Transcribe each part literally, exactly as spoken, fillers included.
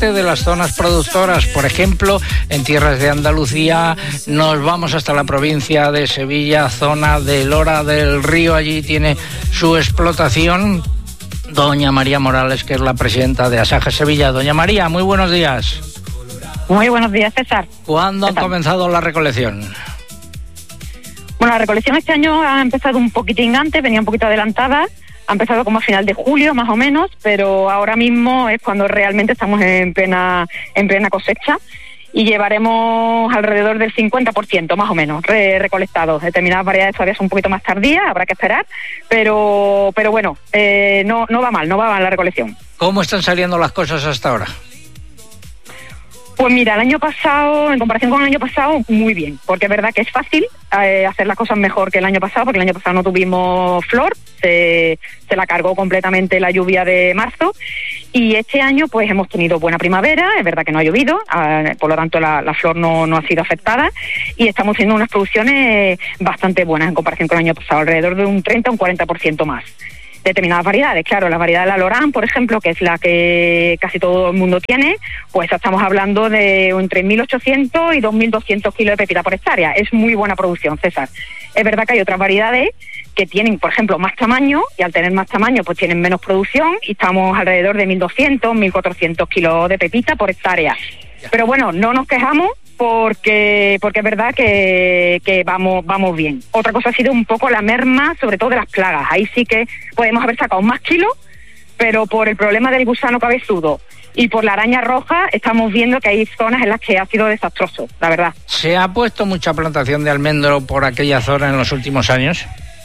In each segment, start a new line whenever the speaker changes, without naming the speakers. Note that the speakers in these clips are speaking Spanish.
parte de las zonas productoras. Por ejemplo, en tierras de Andalucía nos vamos hasta la provincia de Sevilla, zona de Lora del Río. Allí tiene su explotación doña María Morales, que es la presidenta de Asaja Sevilla. Doña María, muy buenos días.
Muy buenos días, César.
¿Cuándo han comenzado la recolección?
Bueno, la recolección este año ha empezado un poquitín antes, venía un poquito adelantada. Ha empezado como a final de julio, más o menos, pero ahora mismo es cuando realmente estamos en plena, en plena cosecha. Y llevaremos alrededor del cincuenta por ciento más o menos re recolectados. Determinadas variedades todavía son un poquito más tardías, habrá que esperar, pero pero bueno, eh, no, no va mal, no va mal la recolección.
¿Cómo están saliendo las cosas hasta ahora?
Pues mira, el año pasado, en comparación con el año pasado, muy bien, porque es verdad que es fácil eh, hacer las cosas mejor que el año pasado, porque el año pasado no tuvimos flor, se, se la cargó completamente la lluvia de marzo, y este año pues hemos tenido buena primavera, es verdad que no ha llovido, eh, por lo tanto la, la flor no, no ha sido afectada, y estamos haciendo unas producciones bastante buenas en comparación con el año pasado, alrededor de un treinta a un cuarenta por ciento más. Determinadas variedades, claro, la variedad de la Lorán, por ejemplo, que es la que casi todo el mundo tiene, pues estamos hablando de entre mil ochocientos y dos mil doscientos kilos de pepita por hectárea. Es muy buena producción, César. Es verdad que hay otras variedades que tienen, por ejemplo, más tamaño, y al tener más tamaño pues tienen menos producción, y estamos alrededor de mil doscientos, mil cuatrocientos kilos de pepita por hectárea. Pero bueno, no nos quejamos, porque porque es verdad que, que vamos vamos bien. Otra cosa ha sido un poco la merma, sobre todo de las plagas. Ahí sí que podemos haber sacado más kilos, pero por el problema del gusano cabezudo y por la araña roja estamos viendo que hay zonas en las que ha sido desastroso, la verdad.
¿Se ha puesto mucha plantación de almendro por aquella zona en los últimos años?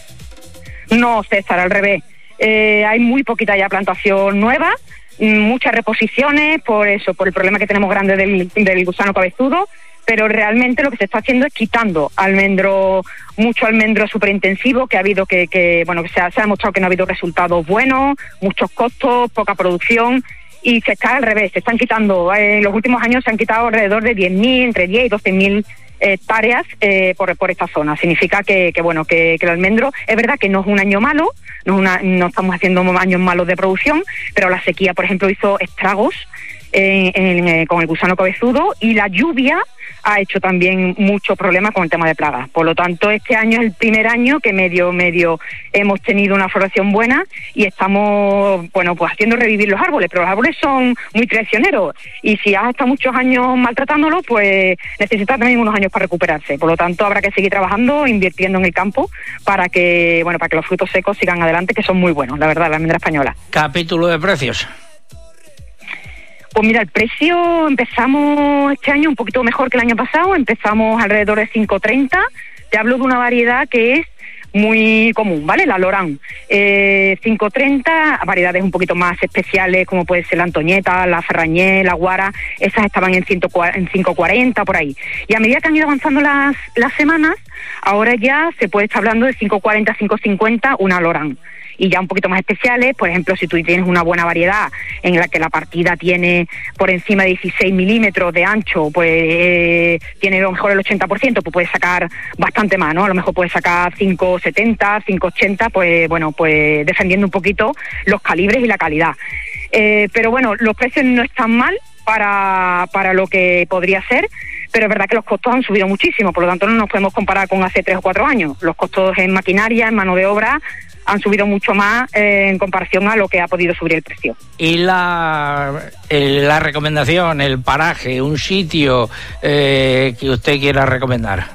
No, César, al revés. Eh, hay muy poquita ya plantación nueva, muchas reposiciones por eso, por el problema que tenemos grande del, del gusano cabezudo, pero realmente lo que se está haciendo es quitando almendro, mucho almendro superintensivo que ha habido que, que bueno, que se ha, se ha demostrado que no ha habido resultados buenos, muchos costos, poca producción, y se está al revés, se están quitando, en los últimos años se han quitado alrededor de diez mil, entre diez y doce mil hectáreas eh, por, por esta zona. Significa que, que bueno, que, que el almendro, es verdad que no es un año malo, no, es una, no estamos haciendo años malos de producción, pero la sequía, por ejemplo, hizo estragos eh, en, eh, con el gusano cabezudo, y la lluvia ha hecho también muchos problemas con el tema de plagas. Por lo tanto, este año es el primer año que medio medio hemos tenido una floración buena y estamos, bueno, pues haciendo revivir los árboles, pero los árboles son muy traicioneros, y si has estado muchos años maltratándolos, pues necesita también unos años para recuperarse. Por lo tanto, habrá que seguir trabajando, invirtiendo en el campo para que, bueno, para que los frutos secos sigan adelante, que son muy buenos, la verdad, la almendra española.
Capítulo de precios.
Pues mira, el precio empezamos este año un poquito mejor que el año pasado, empezamos alrededor de cinco treinta. Te hablo de una variedad que es muy común, ¿vale? La Lorán. Eh, cinco treinta, variedades un poquito más especiales como puede ser la Antoñeta, la Ferrañé, la Guara, esas estaban en, en cinco cuarenta, por ahí. Y a medida que han ido avanzando las, las semanas, ahora ya se puede estar hablando de cinco cuarenta, cinco cincuenta una Lorán. Y ya un poquito más especiales, por ejemplo, si tú tienes una buena variedad en la que la partida tiene por encima de dieciséis milímetros de ancho, pues eh, tiene a lo mejor el ochenta por ciento, pues puedes sacar bastante más, ¿no? A lo mejor puedes sacar cinco setenta, cinco ochenta, pues bueno, pues defendiendo un poquito los calibres y la calidad. Eh, pero bueno, los precios no están mal para, para lo que podría ser, pero es verdad que los costos han subido muchísimo, por lo tanto no nos podemos comparar con hace tres o cuatro años. Los costos en maquinaria, en mano de obra, han subido mucho más eh, en comparación a lo que ha podido subir el precio.
Y la, el, la recomendación, el paraje, un sitio eh, que usted quiera recomendar.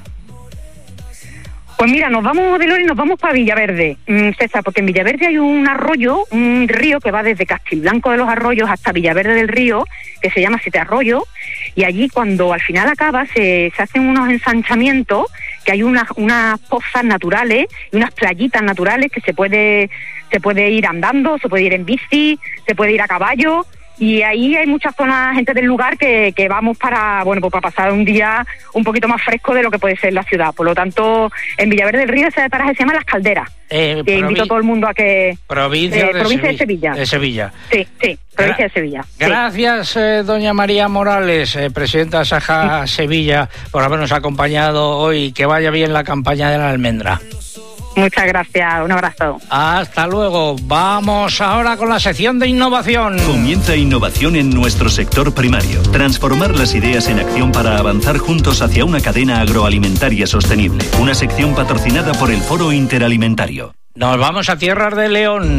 Pues mira, nos vamos de Lora y nos vamos para Villaverde, César, porque en Villaverde hay un arroyo, un río que va desde Castilblanco de los Arroyos hasta Villaverde del Río, que se llama Siete Arroyos, y allí cuando al final acaba se, se hacen unos ensanchamientos, que hay unas, unas pozas naturales y unas playitas naturales que se puede, se puede ir andando, se puede ir en bici, se puede ir a caballo. Y ahí hay muchas zonas, gente del lugar, que, que vamos para, bueno, pues para pasar un día un poquito más fresco de lo que puede ser la ciudad. Por lo tanto, en Villaverde del Río ese paraje se llama Las Calderas.
Eh,
que invito a todo el mundo a que...
Provincia,
eh,
de,
provincia
Sevilla,
de Sevilla.
De Sevilla.
Sí, sí, provincia Gra de Sevilla.
Gracias,
sí.
eh, doña María Morales, eh, presidenta de Asaja Sevilla, por habernos acompañado hoy. Que vaya bien la campaña de la almendra.
Muchas gracias, un abrazo.
Hasta luego. Vamos ahora con la sección de innovación.
Comienza innovación en nuestro sector primario. Transformar las ideas en acción para avanzar juntos hacia una cadena agroalimentaria sostenible. Una sección patrocinada por el Foro Interalimentario.
Nos vamos a Tierras de León.